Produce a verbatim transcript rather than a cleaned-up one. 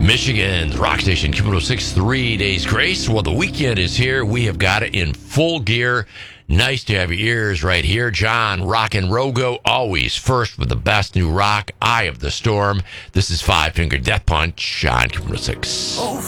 Michigan's rock station, Q one oh six, three days grace. Well, the weekend is here. We have got it in full gear. Nice to have your ears right here. John Rockin' Rogo, always first with the best new rock. Eye of the Storm. This is Five Finger Death Punch on Q one oh six.